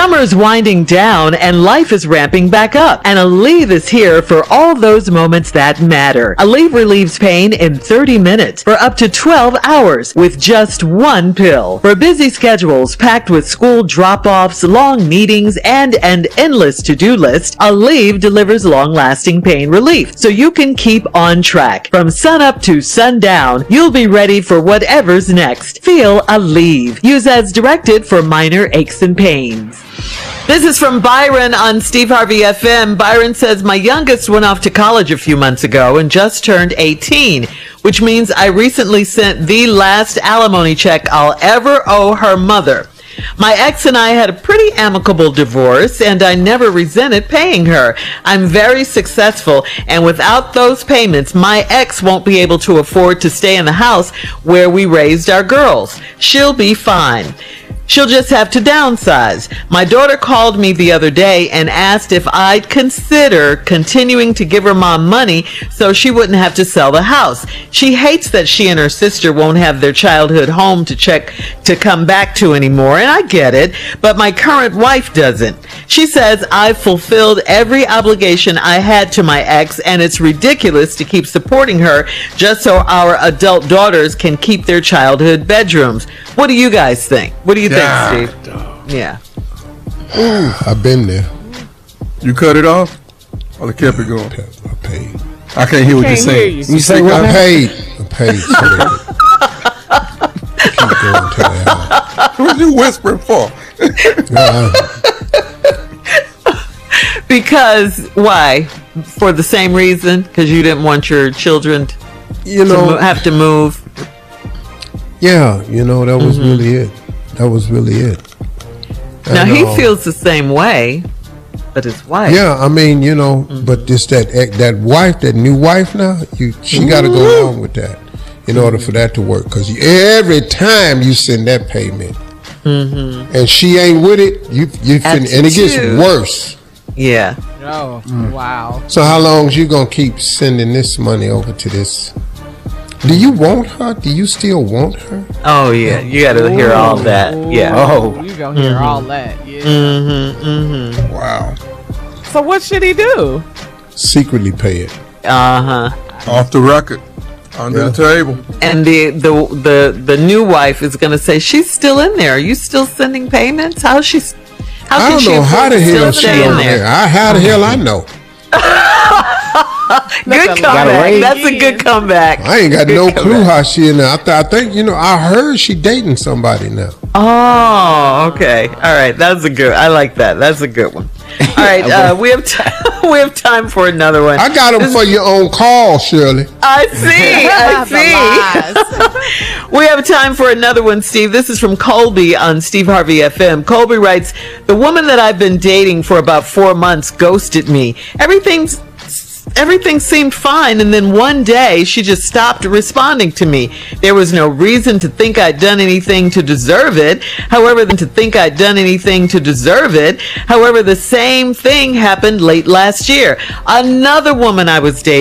Summer's winding down and life is ramping back up. And Aleve is here for all those moments that matter. Aleve relieves pain in 30 minutes for up to 12 hours with just one pill. For busy schedules packed with school drop-offs, long meetings, and an endless to-do list, Aleve delivers long-lasting pain relief so you can keep on track. From sunup to sundown, you'll be ready for whatever's next. Feel Aleve. Use as directed for minor aches and pains. This is from Byron on Steve Harvey FM. Byron says, my youngest went off to college a few months ago and just turned 18, which means I recently sent the last alimony check I'll ever owe her mother. My ex and I had a pretty amicable divorce, and I never resented paying her. I'm very successful, and without those payments, my ex won't be able to afford to stay in the house where we raised our girls. She'll be fine. She'll just have to downsize. My daughter called me the other day and asked if I'd consider continuing to give her mom money so she wouldn't have to sell the house. She hates that she and her sister won't have their childhood home to come back to anymore, and I get it, but my current wife doesn't. She says I've fulfilled every obligation I had to my ex, and it's ridiculous to keep supporting her just so our adult daughters can keep their childhood bedrooms. What do you guys think? What do you think, Steve? Yeah. I've been there. You cut it off? Or they kept it going? I paid. I can't hear what you're saying. You say what? I paid. So keep going to the house. What are you whispering for? Because, why? For the same reason? Because you didn't want your children to have to move? Yeah, that was really it. That was really it. Now, he feels the same way, but his wife. Yeah, I mean, but this that wife, that new wife now, she got to go along with that in order for that to work. Because every time you send that payment, and she ain't with it, and it gets worse. Yeah. Oh, wow. So how long is you gonna keep sending this money over to this? Do you want her? Do you still want her? Oh yeah, you got to hear all that. Yeah. Oh, you gonna hear all that? Yeah. Wow. So what should he do? Secretly pay it. Off the record, under the table. And the new wife is gonna say she's still in there. Are you still sending payments? How I don't know how the hell she on there. How the hell I know? Good comeback. That's a good comeback. I ain't got no clue how she in there. I think I heard she dating somebody now. Oh, okay. All right, that's a good. I like that. That's a good one. All right, we have time for another one. I got them for your own call, Shirley. I see. We have time for another one, Steve. This is from Colby on Steve Harvey FM. Colby writes, the woman that I've been dating for about 4 months ghosted me. Everything seemed fine, and then one day she just stopped responding to me. There was no reason to think I'd done anything to deserve it. However, the same thing happened late last year. Another woman I was dating